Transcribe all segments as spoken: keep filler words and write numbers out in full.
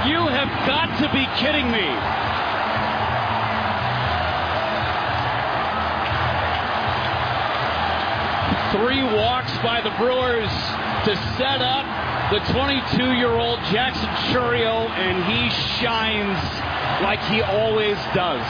You have got to be kidding me. Three walks by the Brewers to set up the twenty-two-year-old Jackson Chourio, and he shines like he always does.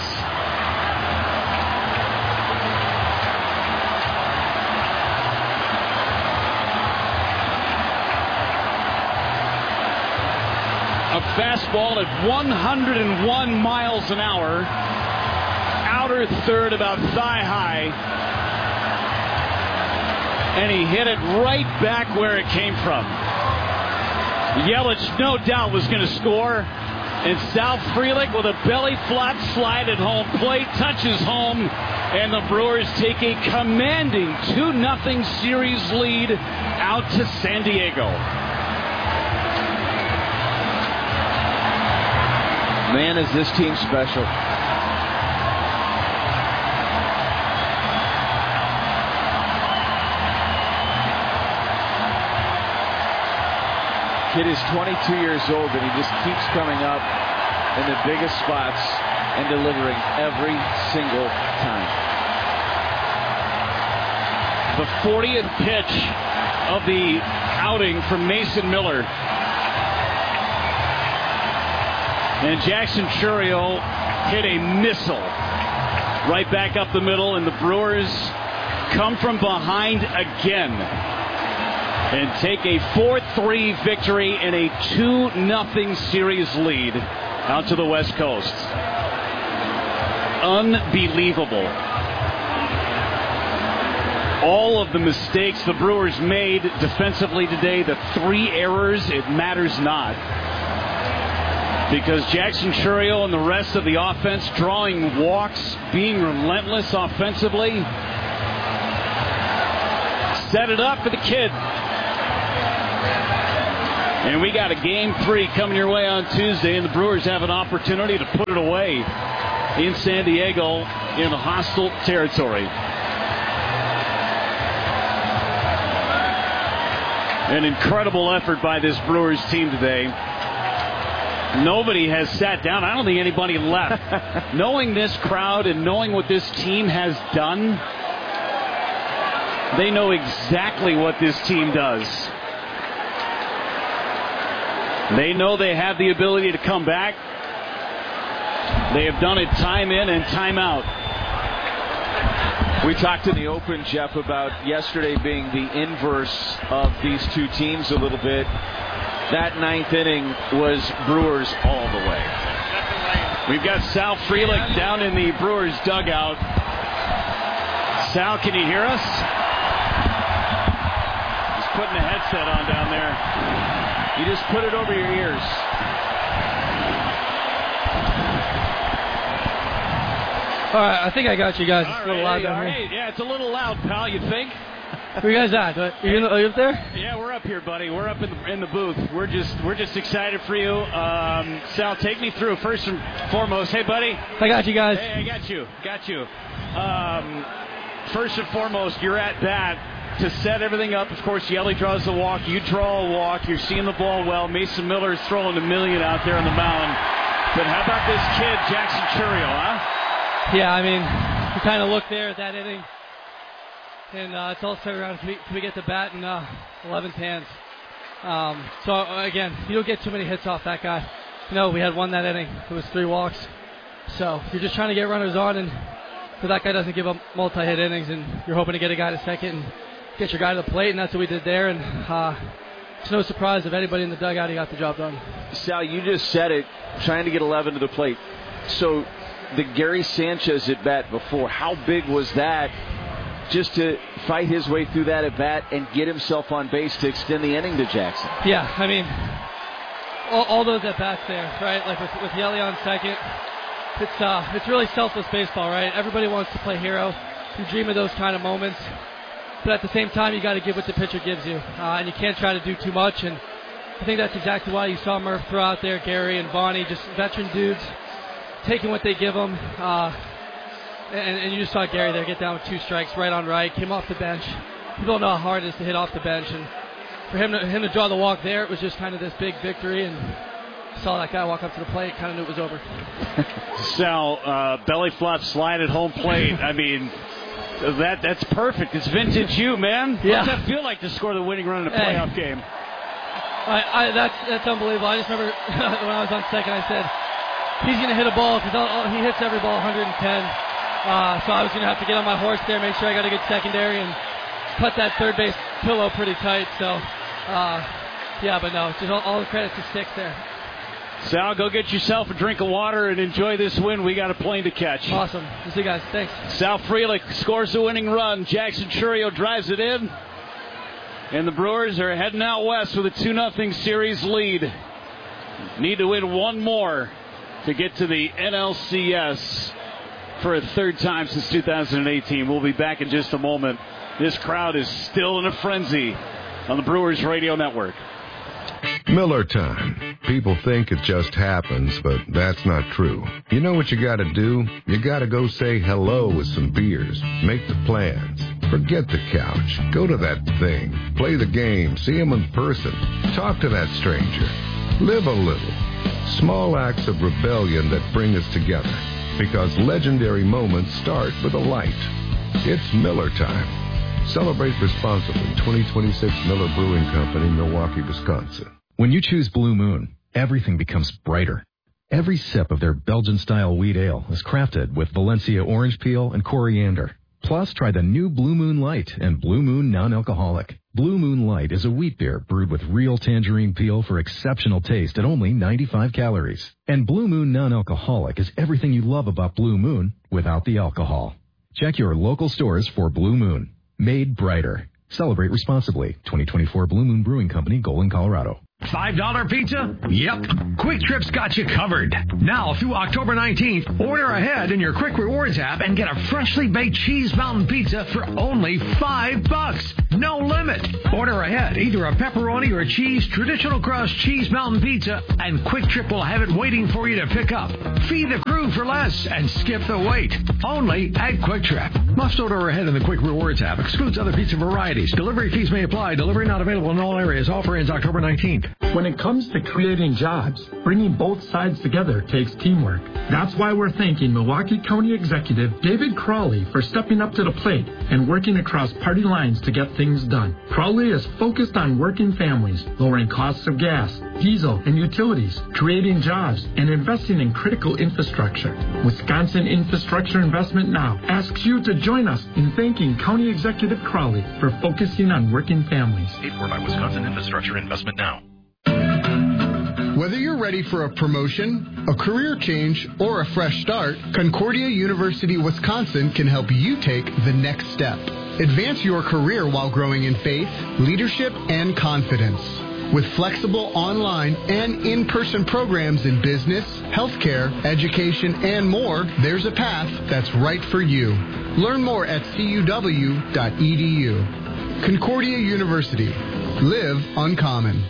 A fastball at one hundred one miles an hour, outer third about thigh high. And he hit it right back where it came from. Yelich, no doubt, was going to score. And Sal Frelick with a belly flop slide at home plate touches home. And the Brewers take a commanding two nothing series lead out to San Diego. Man, is this team special. Kid is twenty-two years old, and he just keeps coming up in the biggest spots and delivering every single time. The fortieth pitch of the outing from Mason Miller. And Jackson Chourio hit a missile right back up the middle, and the Brewers come from behind again and take a four three victory and a two nothing series lead out to the West Coast. Unbelievable. All of the mistakes the Brewers made defensively today, the three errors, it matters not. Because Jackson Chourio and the rest of the offense drawing walks, being relentless offensively, set it up for the kid. And we got a game three coming your way on Tuesday, and the Brewers have an opportunity to put it away in San Diego in hostile territory. An incredible effort by this Brewers team today. Nobody has sat down. I don't think anybody left. Knowing this crowd and knowing what this team has done, they know exactly what this team does. They know they have the ability to come back. They have done it time in and time out. We talked in the open, Jeff, about yesterday being the inverse of these two teams a little bit. That ninth inning was Brewers all the way. We've got Sal Frelick down in the Brewers dugout. Sal, can you hear us? He's putting the headset on down there. You just put it over your ears. All right, I think I got you guys. It's all a little right, loud down all here. right. Yeah, it's a little loud, pal, you think? Where you guys at? Are you, are you up there? Yeah, we're up here, buddy. We're up in the, in the booth. We're just we're just excited for you. Um, Sal, take me through first and foremost. Hey, buddy. I got you guys. Hey, I got you. Got you. Um, first and foremost, you're at bat to set everything up. Of course, Yelly draws the walk. You draw a walk. You're seeing the ball well. Mason Miller is throwing a million out there on the mound. But how about this kid, Jackson Chourio, huh? Yeah, I mean, you kind of look there at that inning. And uh, it's all turned around. Can we, can we get the bat in uh, eleventh hands? Um, so, uh, again, you don't get too many hits off that guy. No, we had one that inning. It was three walks. So you're just trying to get runners on, and so that guy doesn't give up multi-hit innings, and you're hoping to get a guy to second and get your guy to the plate, and that's what we did there. And uh, it's no surprise if anybody in the dugout, he got the job done. Sal, you just said it, trying to get eleven to the plate. So the Gary Sanchez at bat before, how big was that? Just to fight his way through that at bat and get himself on base to extend the inning to Jackson. Yeah, I mean, all, all those at bats there, right? Like with, with Yelly on second, it's uh, it's really selfless baseball, right? Everybody wants to play hero. You dream of those kind of moments, but at the same time, you got to give what the pitcher gives you, uh, and you can't try to do too much. And I think that's exactly why you saw Murph throw out there, Gary and Bonnie, just veteran dudes taking what they give them. Uh, And, and you just saw Gary there get down with two strikes right on right, came off the bench. People don't know how hard it is to hit off the bench. And for him to, him to draw the walk there, it was just kind of this big victory. And saw that guy walk up to the plate, kind of knew it was over. Sal, uh, belly flop slide at home plate. I mean, that that's perfect. It's vintage you, man. Yeah. What's that feel like to score the winning run in a playoff hey. game? I, I, that's that's unbelievable. I just remember when I was on second, I said, he's going to hit a ball because he hits every ball one hundred ten. Uh, so I was going to have to get on my horse there, make sure I got a good secondary, and cut that third base pillow pretty tight. So, uh, yeah, but no, just all, all the credit to Six there. Sal, go get yourself a drink of water and enjoy this win. We got a plane to catch. Awesome. We'll see you guys. Thanks. Sal Frelick scores the winning run. Jackson Churio drives it in. And the Brewers are heading out west with a two nothing series lead. Need to win one more to get to the N L C S for a third time since two thousand eighteen. We'll be back in just a moment. This crowd is still in a frenzy on the Brewers Radio Network. Miller time. People think it just happens, but that's not true. You know what you gotta do? You gotta go say hello with some beers. Make the plans. Forget the couch. Go to that thing. Play the game. See him in person. Talk to that stranger. Live a little. Small acts of rebellion that bring us together. Because legendary moments start with a light. It's Miller time. Celebrate responsibly. twenty twenty-six Miller Brewing Company, Milwaukee, Wisconsin. When you choose Blue Moon, everything becomes brighter. Every sip of their Belgian-style wheat ale is crafted with Valencia orange peel and coriander. Plus, try the new Blue Moon Light and Blue Moon Non-Alcoholic. Blue Moon Light is a wheat beer brewed with real tangerine peel for exceptional taste at only ninety-five calories. And Blue Moon Non-Alcoholic is everything you love about Blue Moon without the alcohol. Check your local stores for Blue Moon. Made brighter. Celebrate responsibly. twenty twenty-four Blue Moon Brewing Company, Golden, Colorado. five dollar pizza? Yep. Quick Trip's got you covered. Now through October nineteenth, order ahead in your Quick Rewards app and get a freshly baked Cheese Mountain Pizza for only five bucks. No limit. Order ahead, either a pepperoni or a cheese traditional crust Cheese Mountain Pizza, and Quick Trip will have it waiting for you to pick up. Feed the crew for less and skip the wait. Only at Quick Trip. Must order ahead in the Quick Rewards app. Excludes other pizza varieties. Delivery fees may apply. Delivery not available in all areas. Offer ends October nineteenth. When it comes to creating jobs, bringing both sides together takes teamwork. That's why we're thanking Milwaukee County Executive David Crawley for stepping up to the plate and working across party lines to get things done. Crawley is focused on working families, lowering costs of gas, diesel, and utilities, creating jobs, and investing in critical infrastructure. Wisconsin Infrastructure Investment Now asks you to join us in thanking County Executive Crawley for focusing on working families. Paid for by Wisconsin Infrastructure Investment Now. Whether you're ready for a promotion, a career change, or a fresh start, Concordia University Wisconsin can help you take the next step. Advance your career while growing in faith, leadership, and confidence. With flexible online and in-person programs in business, healthcare, education, and more, there's a path that's right for you. Learn more at C U W dot E D U. Concordia University. Live uncommon.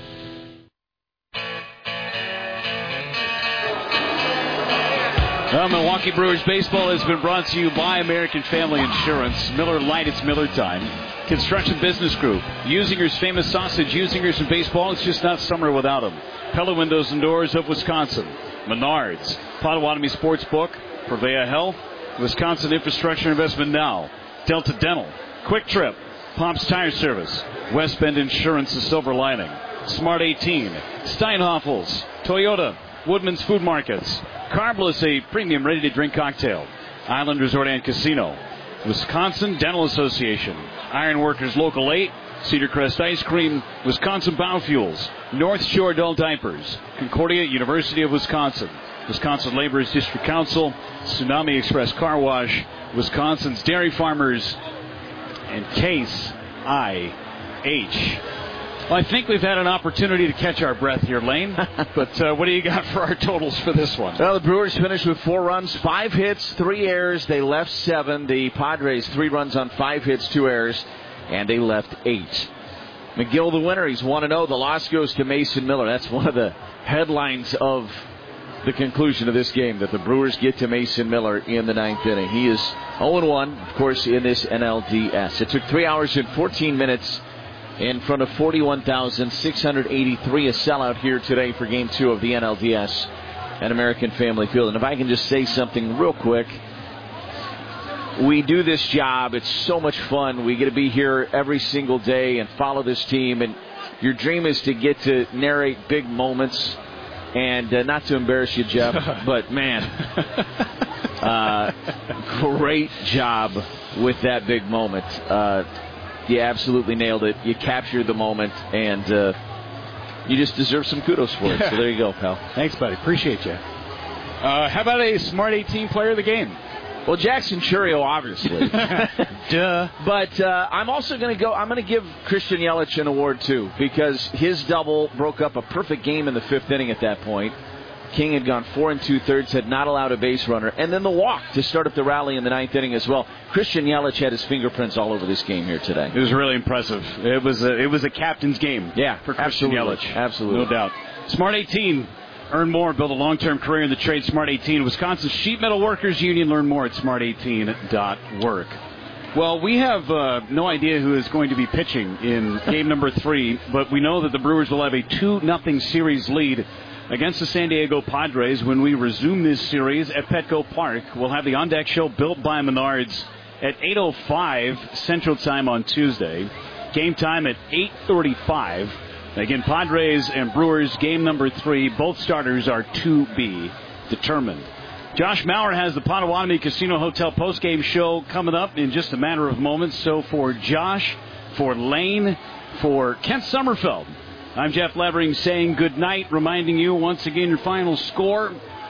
Well, Milwaukee Brewers baseball has been brought to you by American Family Insurance. Miller Lite, it's Miller time. Construction Business Group. Usinger's famous sausage. Usinger's in baseball, it's just not summer without them. Pella Windows and Doors of Wisconsin. Menards. Potawatomi Sportsbook. Purveya Health. Wisconsin Infrastructure Investment Now. Delta Dental. Quick Trip. Pops Tire Service. West Bend Insurance, the silver lining. Smart eighteen. Steinhoffels. Toyota. Woodman's Food Markets. Carbliss, a premium ready-to-drink cocktail. Island Resort and Casino. Wisconsin Dental Association. Ironworkers Local eight. Cedar Crest Ice Cream. Wisconsin Biofuels. North Shore Adult Diapers. Concordia University of Wisconsin. Wisconsin Laborers District Council. Tsunami Express Car Wash. Wisconsin's Dairy Farmers. And Case I H. Well, I think we've had an opportunity to catch our breath here, Lane. But uh, what do you got for our totals for this one? Well, the Brewers finished with four runs, five hits, three errors. They left seven. The Padres, three runs on five hits, two errors, and they left eight. McGill, the winner. He's one and oh. The loss goes to Mason Miller. That's one of the headlines of the conclusion of this game, that the Brewers get to Mason Miller in the ninth inning. He is oh and one, of course, in this N L D S. It took three hours and fourteen minutes in front of forty-one thousand six hundred eighty-three, a sellout here today for Game two of the N L D S at American Family Field. And if I can just say something real quick, we do this job. It's so much fun. We get to be here every single day and follow this team. And your dream is to get to narrate big moments. And uh, not to embarrass you, Jeff, but, man, uh, great job with that big moment. Uh, you absolutely nailed it. You captured the moment, and uh, you just deserve some kudos for it. So there you go, pal. Thanks, buddy. Appreciate you. Uh, how about a Smart eighteen player of the game? Well, Jackson Churio, obviously. Duh. But uh, I'm also going to go, I'm going to give Christian Yelich an award, too, because his double broke up a perfect game in the fifth inning at that point. King had gone four and two-thirds, had not allowed a base runner, and then the walk to start up the rally in the ninth inning as well. Christian Yelich had his fingerprints all over this game here today. It was really impressive. It was a, it was a captain's game. Yeah, for Christian absolutely. Yelich. Absolutely. No doubt. Smart eighteen. Earn more, build a long-term career in the trade. Smart eighteen, Wisconsin Sheet Metal Workers Union. Learn more at smart eighteen dot work. Well, we have uh, no idea who is going to be pitching in game number three, but we know that the Brewers will have a two nothing series lead against the San Diego Padres when we resume this series at Petco Park. We'll have the On Deck Show built by Menards at eight oh five Central Time on Tuesday. Game time at eight thirty-five. Again, Padres and Brewers, game number three. Both starters are to be determined. Josh Maurer has the Potawatomi Casino Hotel postgame show coming up in just a matter of moments. So for Josh, for Lane, for Kent Sommerfeld, I'm Jeff Levering saying good night, reminding you once again your final score.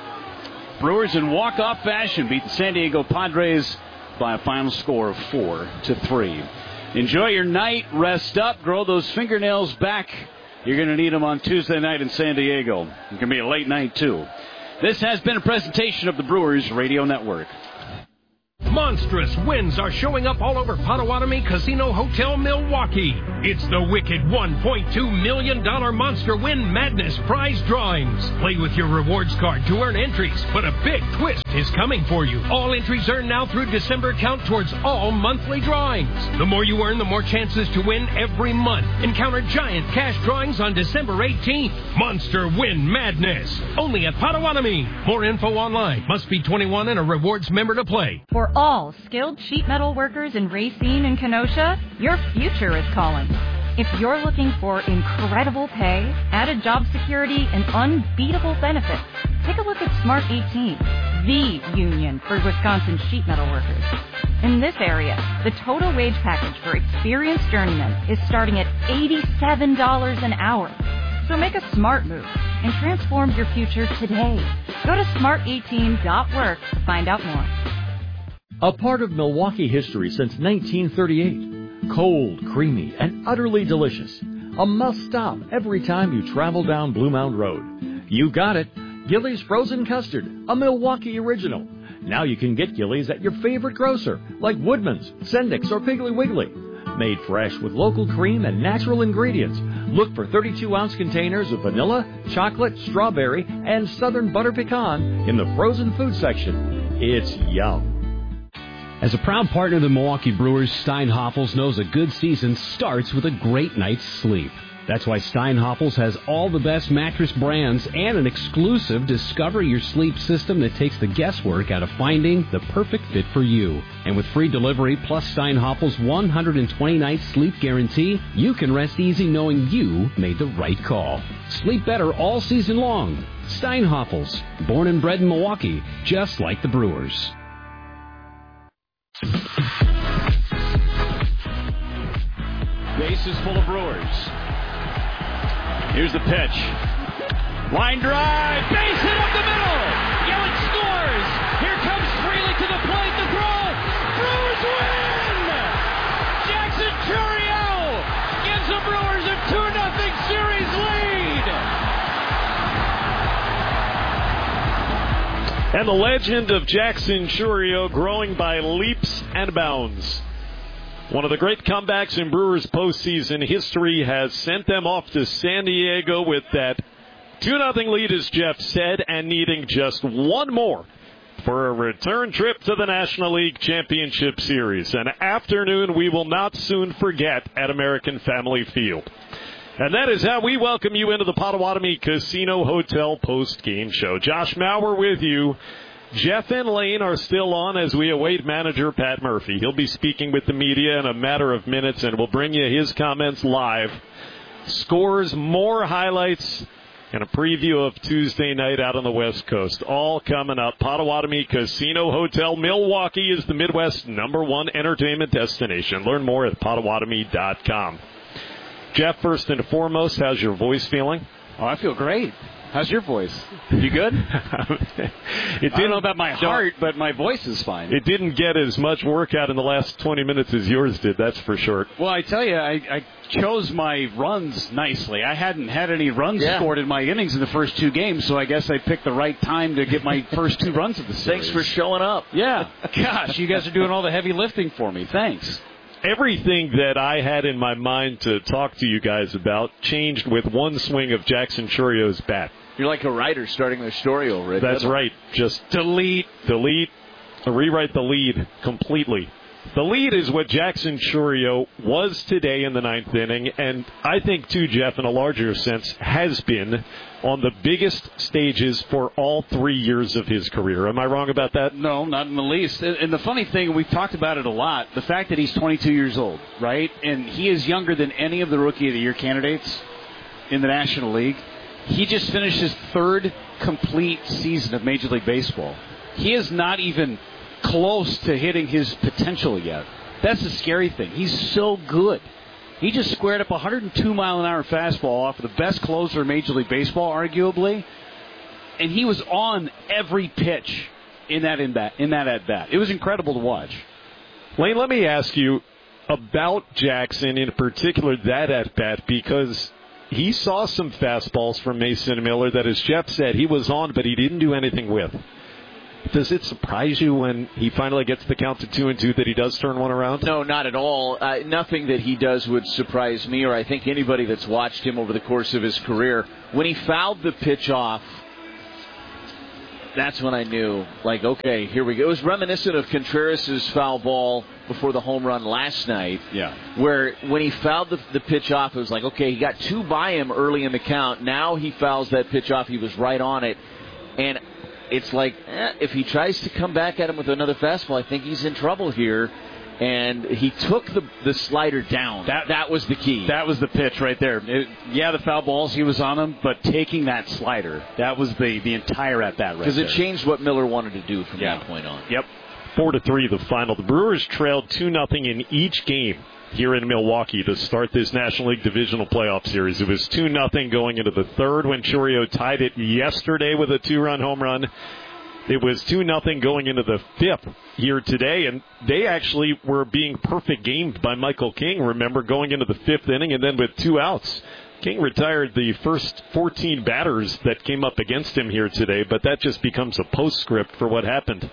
Brewers in walk-off fashion beat the San Diego Padres by a final score of four to three. Enjoy your night, rest up, grow those fingernails back. You're going to need them on Tuesday night in San Diego. It can be a late night, too. This has been a presentation of the Brewers Radio Network. Monstrous wins are showing up all over Potawatomi Casino Hotel Milwaukee. It's the wicked one point two million dollars Monster Win Madness prize drawings. Play with your rewards card to earn entries, but a big twist is coming for you. All entries earned now through December count towards all monthly drawings. The more you earn, the more chances to win every month. Encounter giant cash drawings on December eighteenth. Monster Win Madness. Only at Potawatomi. More info online. Must be twenty-one and a rewards member to play. For all skilled sheet metal workers in Racine and Kenosha, your future is calling. If you're looking for incredible pay, added job security, and unbeatable benefits, take a look at Smart eighteen, the union for Wisconsin sheet metal workers. In this area, the total wage package for experienced journeymen is starting at eighty-seven dollars an hour. So make a smart move and transform your future today. Go to smart eighteen dot work to find out more. A part of Milwaukee history since nineteen thirty-eight. Cold, creamy, and utterly delicious. A must-stop every time you travel down Blue Mound Road. You got it. Gillies Frozen Custard, a Milwaukee original. Now you can get Gillies at your favorite grocer, like Woodman's, Sendik's, or Piggly Wiggly. Made fresh with local cream and natural ingredients. Look for thirty-two ounce containers of vanilla, chocolate, strawberry, and southern butter pecan in the frozen food section. It's yum. As a proud partner of the Milwaukee Brewers, Steinhoffels knows a good season starts with a great night's sleep. That's why Steinhoffels has all the best mattress brands and an exclusive Discover Your Sleep system that takes the guesswork out of finding the perfect fit for you. And with free delivery plus Steinhoffels' one hundred twenty night sleep guarantee, you can rest easy knowing you made the right call. Sleep better all season long. Steinhoffels, born and bred in Milwaukee, just like the Brewers. Bases full of Brewers. Here's the pitch. Line drive. Base hit up the middle. Yelich scores. Here comes Freely to the plate. The throw. Brewers win. Jackson Churio gives the Brewers a two nothing series lead. And the legend of Jackson Churio growing by leaps and bounds. One of the great comebacks in Brewers postseason history has sent them off to San Diego with that two nothing lead, as Jeff said, and needing just one more for a return trip to the National League Championship Series. An afternoon we will not soon forget at American Family Field. And that is how we welcome you into the Potawatomi Casino Hotel post-game show. Josh Mauer with you. Jeff and Lane are still on as we await manager Pat Murphy. He'll be speaking with the media in a matter of minutes, and we'll bring you his comments live. Scores, more highlights, and a preview of Tuesday night out on the West Coast. All coming up. Potawatomi Casino Hotel. Milwaukee is the Midwest's number one entertainment destination. Learn more at potawatomi dot com. Jeff, first and foremost, how's your voice feeling? Oh, I feel great. How's your voice? You good? it didn't, I don't know about my heart, but my voice is fine. It didn't get as much workout in the last twenty minutes as yours did, that's for sure. Well, I tell you, I, I chose my runs nicely. I hadn't had any runs yeah. scored in my innings in the first two games, so I guess I picked the right time to get my first two runs of the series. Thanks for showing up. Yeah. Gosh, you guys are doing all the heavy lifting for me. Thanks. Everything that I had in my mind to talk to you guys about changed with one swing of Jackson Churio's bat. You're like a writer starting their story already. That's right. Just delete, delete, rewrite the lead completely. The lead is what Jackson Chourio was today in the ninth inning, and I think, too, Jeff, in a larger sense, has been on the biggest stages for all three years of his career. Am I wrong about that? No, not in the least. And the funny thing, we've talked about it a lot, the fact that he's twenty-two years old, right? And he is younger than any of the Rookie of the Year candidates in the National League. He just finished his third complete season of Major League Baseball. He is not even close to hitting his potential yet. That's the scary thing. He's so good. He just squared up a one oh two mile an hour fastball off of the best closer in Major League Baseball, arguably, and he was on every pitch in that in-bat, in that at-bat. It was incredible to watch. Lane, let me ask you about Jackson, in particular that at-bat, because he saw some fastballs from Mason Miller that, as Jeff said, he was on, but he didn't do anything with. Does it surprise you when he finally gets the count to two and two that he does turn one around? No, not at all. Uh, nothing that he does would surprise me, or I think anybody that's watched him over the course of his career. When he fouled the pitch off, that's when I knew, like, okay, here we go. It was reminiscent of Contreras' foul ball before the home run last night. Yeah. Where when he fouled the, the pitch off, it was like, okay, he got two by him early in the count. Now he fouls that pitch off. He was right on it. And it's like, eh, if he tries to come back at him with another fastball, I think he's in trouble here. And he took the the slider down. That that was the key. That was the pitch right there. It, yeah, the foul balls, he was on him, but taking that slider, that was the, the entire at-bat right there. Because it changed what Miller wanted to do from yeah. that point on. Yep. Four to three, the final. The Brewers trailed two nothing in each game here in Milwaukee to start this National League Divisional Playoff Series. It was two nothing going into the third when Chourio tied it yesterday with a two-run home run. It was two nothing going into the fifth here today, and they actually were being perfect gamed by Michael King, remember, going into the fifth inning, and then with two outs. King retired the first fourteen batters that came up against him here today, but that just becomes a postscript for what happened.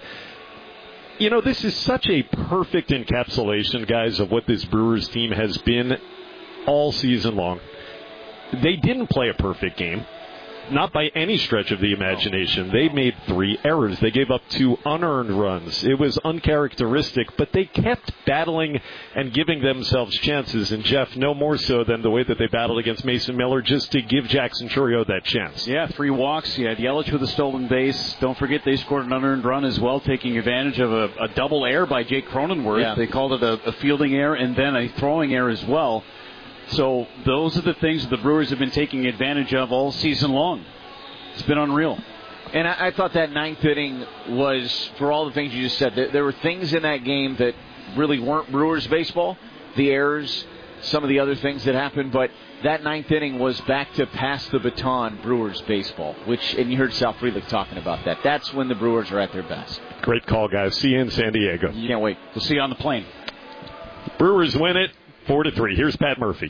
You know, this is such a perfect encapsulation, guys, of what this Brewers team has been all season long. They didn't play a perfect game. Not by any stretch of the imagination. They made three errors. They gave up two unearned runs. It was uncharacteristic, but they kept battling and giving themselves chances. And, Jeff, no more so than the way that they battled against Mason Miller just to give Jackson Chourio that chance. Yeah, three walks. You had Yelich with a stolen base. Don't forget they scored an unearned run as well, taking advantage of a, a double error by Jake Cronenworth. Yeah. They called it a, a fielding error and then a throwing error as well. So those are the things the Brewers have been taking advantage of all season long. It's been unreal. And I, I thought that ninth inning was, for all the things you just said, there, there were things in that game that really weren't Brewers baseball. The errors, some of the other things that happened. But that ninth inning was back to pass the baton Brewers baseball, which, and you heard Sal Frelick talking about that. That's when the Brewers are at their best. Great call, guys. See you in San Diego. Can't wait. We'll see you on the plane. Brewers win it four to three. Here's Pat Murphy.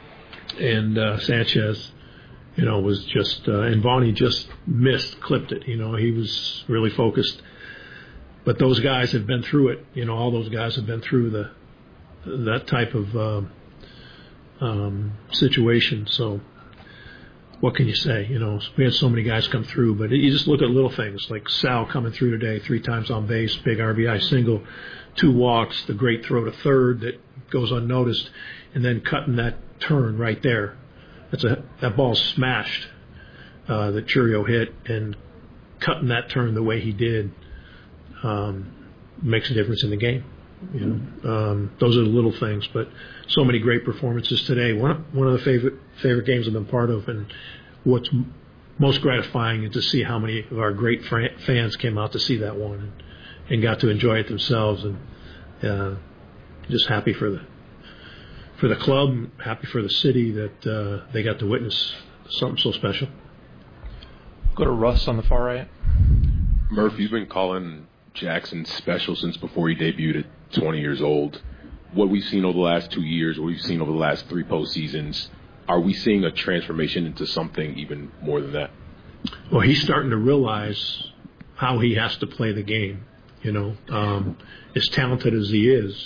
And uh, Sanchez, you know, was just, uh, and Vonnie just missed, clipped it. You know, he was really focused. But those guys have been through it. You know, all those guys have been through the that type of uh, um, situation. So what can you say? You know, we had so many guys come through, but you just look at little things like Sal coming through today, three times on base, big R B I single, two walks, the great throw to third that goes unnoticed, and then cutting that turn right there. That's a that ball smashed uh, that Chourio hit, and cutting that turn the way he did um, makes a difference in the game. You know, um, those are the little things, but so many great performances today. One one of the favorite favorite games I've been part of, and what's m- most gratifying is to see how many of our great fran- fans came out to see that one and, and got to enjoy it themselves, and uh, just happy for the for the club, happy for the city that uh, they got to witness something so special. Go to Russ on the far right. Murph, you've been calling Jackson special since before he debuted at twenty years old. What we've seen over the last two years, what we've seen over the last three postseasons, are we seeing a transformation into something even more than that? Well, he's starting to realize how he has to play the game. You know, um, as talented as he is,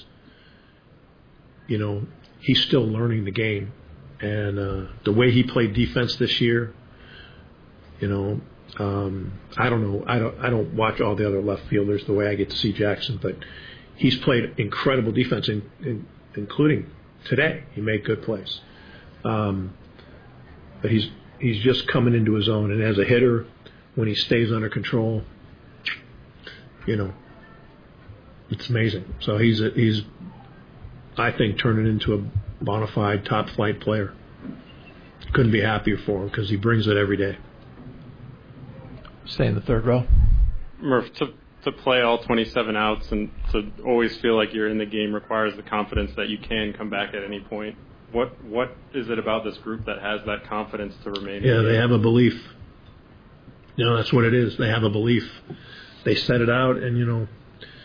you know, he's still learning the game. And uh, the way he played defense this year, you know, um, I don't know. I don't. I don't watch all the other left fielders the way I get to see Jackson, but he's played incredible defense, in, in, including today. He made good plays, um, but he's he's just coming into his own. And as a hitter, when he stays under control, you know, it's amazing. So he's a, he's, I think, turning into a bona fide top flight player. Couldn't be happier for him because he brings it every day. Stay in the third row. Murph, to to play all twenty-seven outs and to always feel like you're in the game requires the confidence that you can come back at any point. What what is it about this group that has that confidence to remain? Yeah, in the they game? have a belief. You know, that's what it is. They have a belief. They set it out, and you know,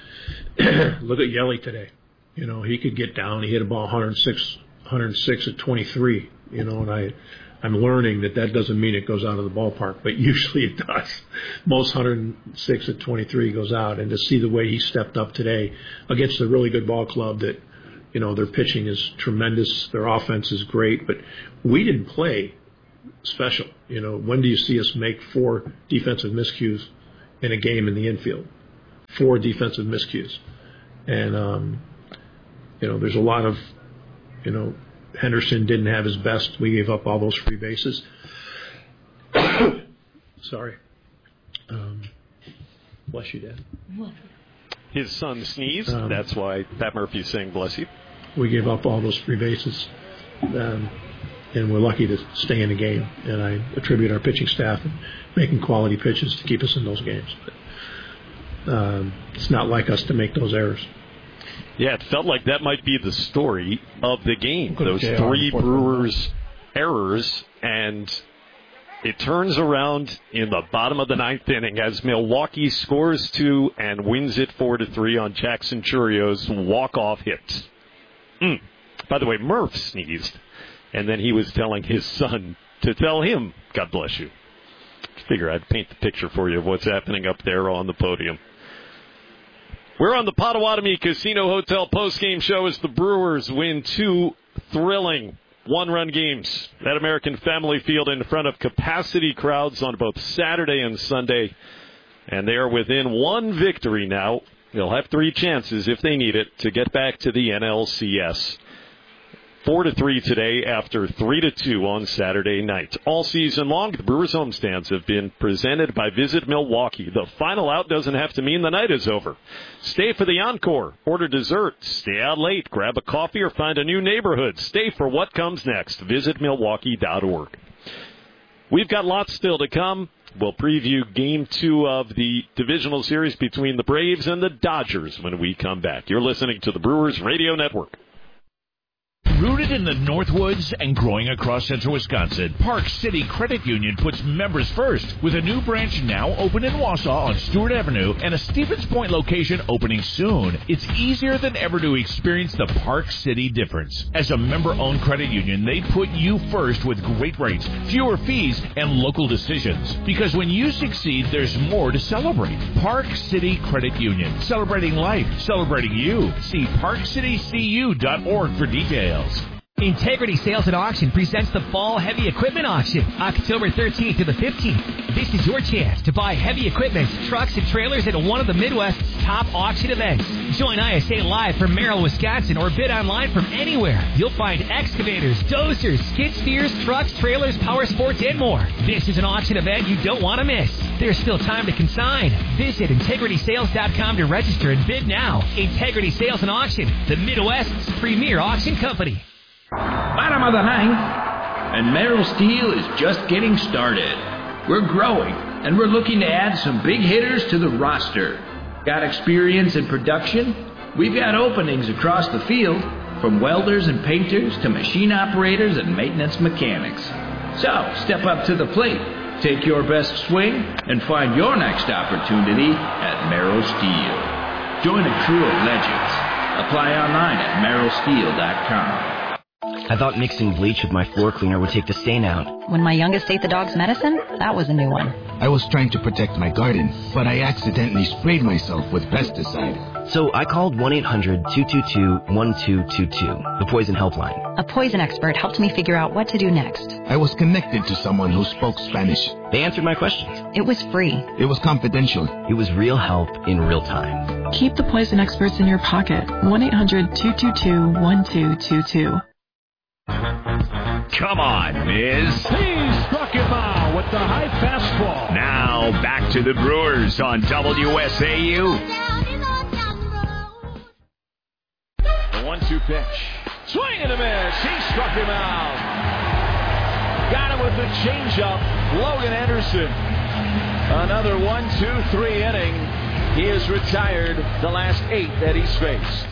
look at Yelly today. You know, he could get down. He hit a ball one oh six, one oh six at twenty-three. You know, and I. I'm learning that that doesn't mean it goes out of the ballpark, but usually it does. Most one oh six at twenty-three goes out, and to see the way he stepped up today against a really good ball club that, you know, their pitching is tremendous, their offense is great, but we didn't play special. You know, when do you see us make four defensive miscues in a game in the infield? Four defensive miscues. And, um, you know, there's a lot of, you know, Henderson didn't have his best. We gave up all those free bases. Sorry. Um, bless you, Dad. His son sneezed. Um, That's why Pat Murphy's saying bless you. We gave up all those free bases, um, and we're lucky to stay in the game. And I attribute our pitching staff and making quality pitches to keep us in those games. But, um, it's not like us to make those errors. Yeah, it felt like that might be the story of the game. Could Those three Brewers errors, and it turns around in the bottom of the ninth inning as Milwaukee scores two and wins it four to three on Jackson Chourio's walk-off hit. Mm. By the way, Murph sneezed, and then he was telling his son to tell him, God bless you. Figure I'd paint the picture for you of what's happening up there on the podium. We're on the Potawatomi Casino Hotel postgame show as the Brewers win two thrilling one-run games at American Family Field in front of capacity crowds on both Saturday and Sunday. And they are within one victory now. They'll have three chances if they need it to get back to the N L C S. Four to three today after three to two on Saturday night. All season long, the Brewers homestands have been presented by Visit Milwaukee. The final out doesn't have to mean the night is over. Stay for the encore. Order dessert. Stay out late. Grab a coffee or find a new neighborhood. Stay for what comes next. Visit Milwaukee dot org. We've got lots still to come. We'll preview game two of the divisional series between the Braves and the Dodgers when we come back. You're listening to the Brewers Radio Network. Rooted in the Northwoods and growing across central Wisconsin, Park City Credit Union puts members first with a new branch now open in Wausau on Stewart Avenue and a Stevens Point location opening soon. It's easier than ever to experience the Park City difference. As a member-owned credit union, they put you first with great rates, fewer fees, and local decisions. Because when you succeed, there's more to celebrate. Park City Credit Union. Celebrating life. Celebrating you. See park city c u dot org for details. Integrity Sales and Auction presents the Fall Heavy Equipment Auction, October thirteenth to the fifteenth. This is your chance to buy heavy equipment, trucks, and trailers at one of the Midwest's top auction events. Join I S A live from Merrill, Wisconsin, or bid online from anywhere. You'll find excavators, dozers, skid steers, trucks, trailers, power sports, and more. This is an auction event you don't want to miss. There's still time to consign. Visit integrity sales dot com to register and bid now. Integrity Sales and Auction, the Midwest's premier auction company. Bottom of the ninth, and Merrill Steel is just getting started. We're growing, and we're looking to add some big hitters to the roster. Got experience in production? We've got openings across the field, from welders and painters to machine operators and maintenance mechanics. So, step up to the plate, take your best swing, and find your next opportunity at Merrill Steel. Join a crew of legends. Apply online at merrill steel dot com. I thought mixing bleach with my floor cleaner would take the stain out. When my youngest ate the dog's medicine, that was a new one. I was trying to protect my garden, but I accidentally sprayed myself with pesticide. So I called one eight hundred two two two one two two two, the poison helpline. A poison expert helped me figure out what to do next. I was connected to someone who spoke Spanish. They answered my questions. It was free. It was confidential. It was real help in real time. Keep the poison experts in your pocket. one eight hundred two two two one two two two. Come on, Miz. He struck him out with the high fastball. Now back to the Brewers on W S A U. The one two pitch. Swing and a miss. He struck him out. Got him with the changeup. Logan Anderson. Another one, two, three inning. He has retired the last eight that he's faced.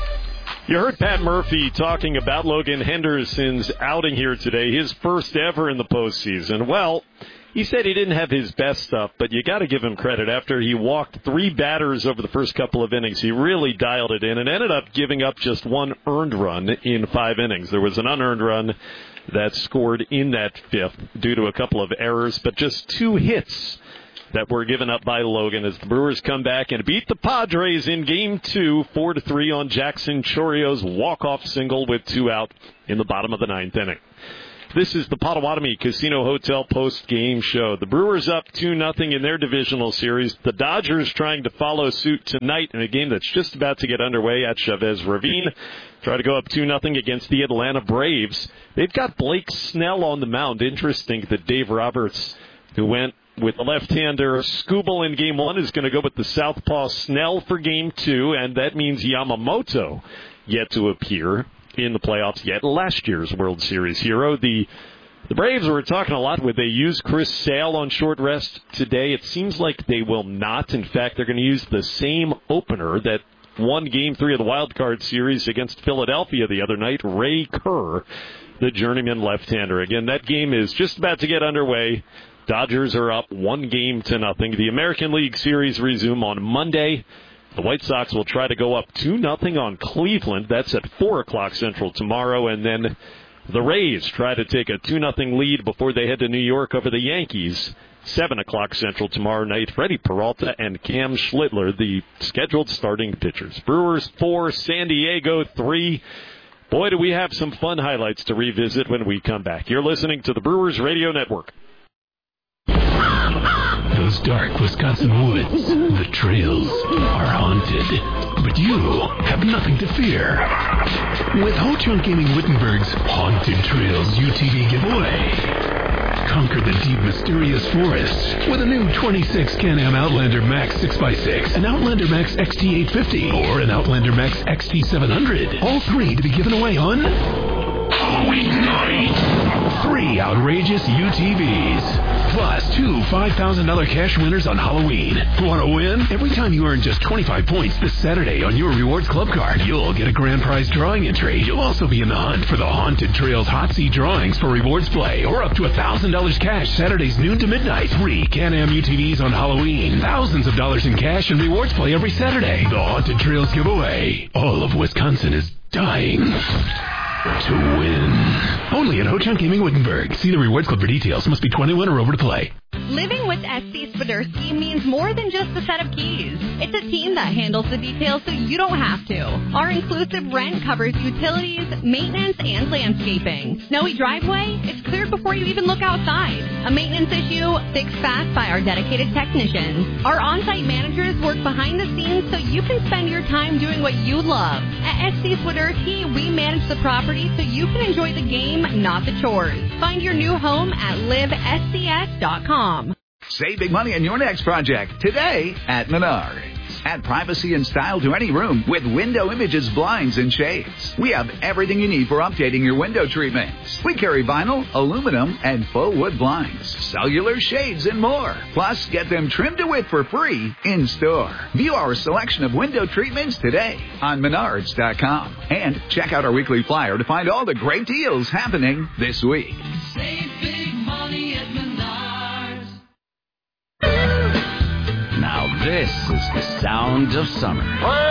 You heard Pat Murphy talking about Logan Henderson's outing here today, his first ever in the postseason. Well, he said he didn't have his best stuff, but you got to give him credit. After he walked three batters over the first couple of innings, he really dialed it in and ended up giving up just one earned run in five innings. There was an unearned run that scored in that fifth due to a couple of errors, but just two hits that were given up by Logan as the Brewers come back and beat the Padres in game two, four to three on Jackson Chorio's walk-off single with two out in the bottom of the ninth inning. This is the Potawatomi Casino Hotel post-game show. The Brewers up two nothing in their divisional series. The Dodgers trying to follow suit tonight in a game that's just about to get underway at Chavez Ravine. Try to go up two nothing against the Atlanta Braves. They've got Blake Snell on the mound. Interesting that Dave Roberts, who went with the left-hander Skubal in game one, is going to go with the southpaw Snell for game two, and that means Yamamoto yet to appear in the playoffs, yet last year's World Series hero. The the Braves were talking a lot. Would they use Chris Sale on short rest today? It seems like they will not. In fact, they're going to use the same opener that won game three of the wild card series against Philadelphia the other night, Ray Kerr, the journeyman left-hander. Again, that game is just about to get underway. Dodgers are up one game to nothing. The American League Series resume on Monday. The White Sox will try to go up two nothing on Cleveland. That's at four o'clock Central tomorrow. And then the Rays try to take a two nothing lead before they head to New York over the Yankees. seven o'clock Central tomorrow night. Freddie Peralta and Cam Schlittler, the scheduled starting pitchers. Brewers four, San Diego three. Boy, do we have some fun highlights to revisit when we come back. You're listening to the Brewers Radio Network. Those dark Wisconsin woods, the trails are haunted, but you have nothing to fear. With Ho-Chunk Gaming Wittenberg's Haunted Trails U T V giveaway. Conquer the deep, mysterious forests with a new twenty-six Can-Am Outlander Max six by six, an Outlander Max X T eight fifty, or an Outlander Max X T seven hundred. All three to be given away on Halloween night. Three outrageous U T Vs. Plus two five thousand dollars cash winners on Halloween. Want to win? Every time you earn just twenty-five points this Saturday on your Rewards Club card, you'll get a grand prize drawing entry. You'll also be in the hunt for the Haunted Trails Hot Seat drawings for rewards play, or up to one thousand dollars cash Saturdays noon to midnight. Three Can-Am U T Vs on Halloween. Thousands of dollars in cash and rewards play every Saturday. The Haunted Trails giveaway. All of Wisconsin is dying to win. Only at Ho-Chunk Gaming Wittenberg. See the Rewards Club for details. Must be twenty-one or over to play. Living with S C Swiderski means more than just a set of keys. It's a team that handles the details so you don't have to. Our inclusive rent covers utilities, maintenance, and landscaping. Snowy driveway? It's cleared before you even look outside. A maintenance issue? Fixed fast by our dedicated technicians. Our on-site managers work behind the scenes so you can spend your time doing what you love. At S C Swiderski, we manage the property so you can enjoy the game, not the chores. Find your new home at live S C S dot com. Save big money on your next project today at Menards. Add privacy and style to any room with Window Images blinds and shades. We have everything you need for updating your window treatments. We carry vinyl, aluminum, and faux wood blinds, cellular shades, and more. Plus, get them trimmed to width for free in store. View our selection of window treatments today on Menards dot com. And check out our weekly flyer to find all the great deals happening this week. Save big money at Menards. Now this is the sound of summer.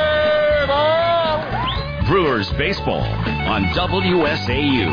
Brewers baseball on W S A U.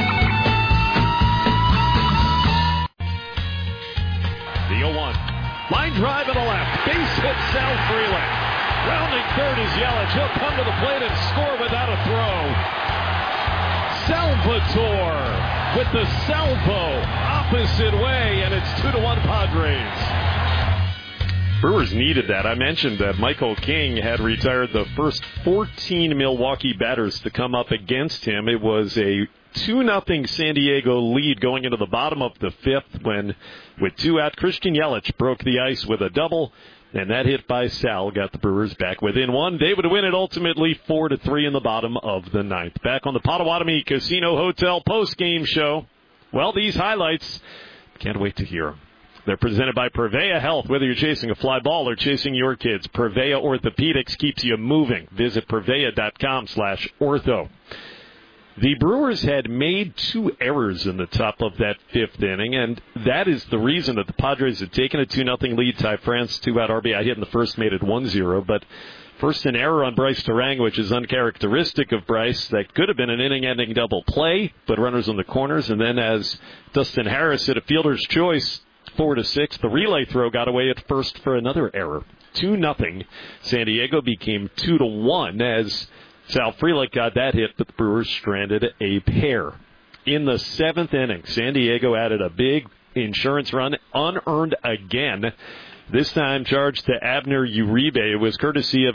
The oh one. Line drive to the left. Base hit Sal Frelick. Rounding third is Yelich. He'll come to the plate and score without a throw. Salvatore with the salvo opposite way, and it's two to one Padres. Brewers needed that. I mentioned that Michael King had retired the first fourteen Milwaukee batters to come up against him. It was a two nothing San Diego lead going into the bottom of the fifth when, with two out, Christian Yelich broke the ice with a double, and that hit by Sal got the Brewers back within one. They would win it ultimately four to three in the bottom of the ninth. Back on the Potawatomi Casino Hotel post-game show. Well, these highlights, can't wait to hear them. They're presented by Purveya Health. Whether you're chasing a fly ball or chasing your kids, Purveya Orthopedics keeps you moving. Visit Purveya.com slash ortho. The Brewers had made two errors in the top of that fifth inning, and that is the reason that the Padres had taken a two nothing lead. Ty France, two-out R B I hit in the first, made it one zero. But first, an error on Bryce Terang, which is uncharacteristic of Bryce. That could have been an inning-ending double play, but runners on the corners. And then as Dustin Harris hit a fielder's choice, Four to six. The relay throw got away at first for another error. Two nothing. San Diego became two to one as Sal Frelick got that hit, but the Brewers stranded a pair. In the seventh inning, San Diego added a big insurance run, unearned again. This time charged to Abner Uribe. It was courtesy of